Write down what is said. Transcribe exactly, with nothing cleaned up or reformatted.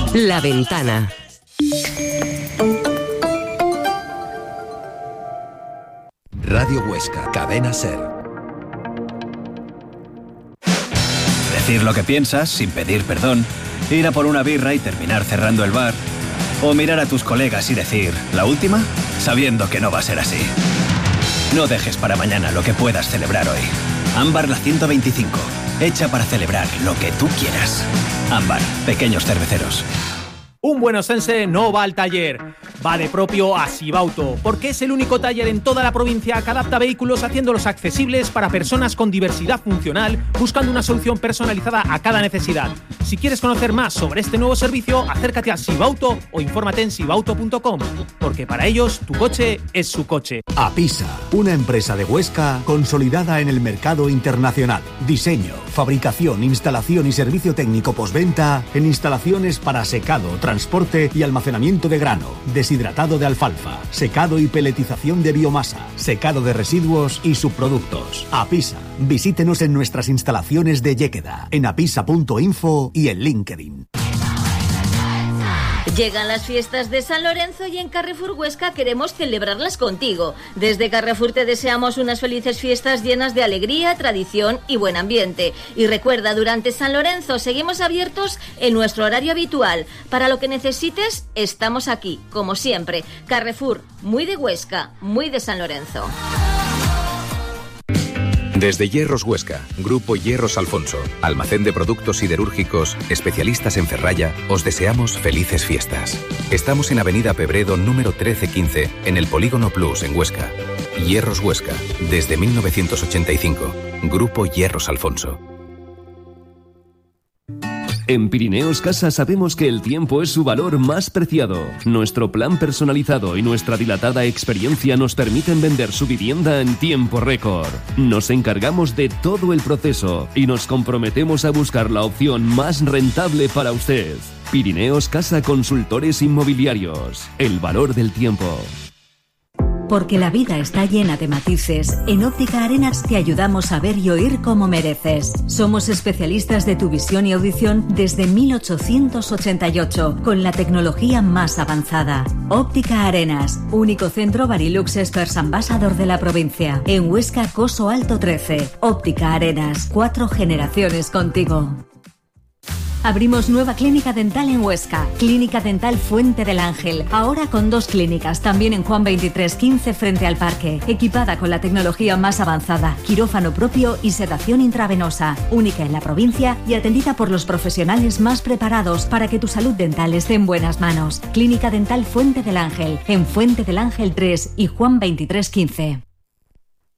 La Ventana. Radio Huesca, Cadena Ser. Decir lo que piensas sin pedir perdón, ir a por una birra y terminar cerrando el bar, o mirar a tus colegas y decir, ¿la última?, sabiendo que no va a ser así. No dejes para mañana lo que puedas celebrar hoy. Ámbar La ciento veinticinco, hecha para celebrar lo que tú quieras. Ámbar, pequeños cerveceros. Un buen osense no va al taller, va de propio a Sibauto, porque es el único taller en toda la provincia que adapta vehículos haciéndolos accesibles para personas con diversidad funcional, buscando una solución personalizada a cada necesidad. Si quieres conocer más sobre este nuevo servicio, acércate a Sibauto o infórmate en sibauto punto com, porque para ellos tu coche es su coche. Apisa, una empresa de Huesca consolidada en el mercado internacional. Diseño, fabricación, instalación y servicio técnico postventa en instalaciones para secado, transporte y almacenamiento de grano, deshidratado de alfalfa, secado y peletización de biomasa, secado de residuos y subproductos. Apisa. Visítenos en nuestras instalaciones de Lléqueda, en apisa punto info y en LinkedIn. Llegan las fiestas de San Lorenzo y en Carrefour Huesca queremos celebrarlas contigo. Desde Carrefour te deseamos unas felices fiestas llenas de alegría, tradición y buen ambiente. Y recuerda, durante San Lorenzo seguimos abiertos en nuestro horario habitual. Para lo que necesites, estamos aquí, como siempre. Carrefour, muy de Huesca, muy de San Lorenzo. Desde Hierros Huesca, Grupo Hierros Alfonso, almacén de productos siderúrgicos, especialistas en ferralla, os deseamos felices fiestas. Estamos en Avenida Pebredo número trece quince, en el Polígono Plus, en Huesca. Hierros Huesca, desde mil novecientos ochenta y cinco. Grupo Hierros Alfonso. En Pirineos Casa sabemos que el tiempo es su valor más preciado. Nuestro plan personalizado y nuestra dilatada experiencia nos permiten vender su vivienda en tiempo récord. Nos encargamos de todo el proceso y nos comprometemos a buscar la opción más rentable para usted. Pirineos Casa Consultores Inmobiliarios. El valor del tiempo. Porque la vida está llena de matices, en Óptica Arenas te ayudamos a ver y oír como mereces. Somos especialistas de tu visión y audición desde mil ochocientos ochenta y ocho, con la tecnología más avanzada. Óptica Arenas, único centro Varilux Experts Ambassador de la provincia. En Huesca, Coso Alto trece. Óptica Arenas, cuatro generaciones contigo. Abrimos nueva clínica dental en Huesca, Clínica Dental Fuente del Ángel, ahora con dos clínicas, también en Juan veintitrés quince frente al parque, equipada con la tecnología más avanzada, quirófano propio y sedación intravenosa, única en la provincia y atendida por los profesionales más preparados para que tu salud dental esté en buenas manos. Clínica Dental Fuente del Ángel, en Fuente del Ángel tres y Juan veintitrés quince.